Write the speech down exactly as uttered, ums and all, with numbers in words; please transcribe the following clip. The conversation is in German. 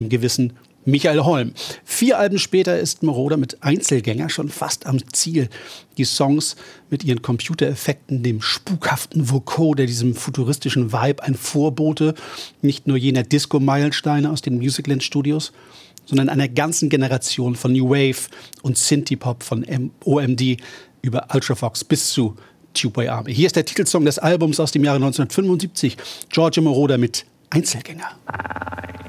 gewissen Michael Holm. Vier Alben später ist Moroder mit Einzelgänger schon fast am Ziel. Die Songs mit ihren Computereffekten, dem spukhaften Vocoder, diesem futuristischen Vibe, ein Vorbote nicht nur jener Disco-Meilensteine aus den Musicland-Studios, sondern einer ganzen Generation von New Wave und Synthie-Pop von O M D über Ultravox bis zu Tubeway Army. Hier ist der Titelsong des Albums aus dem Jahre neunzehnhundertfünfundsiebzig, Giorgio Moroder mit Einzelgänger.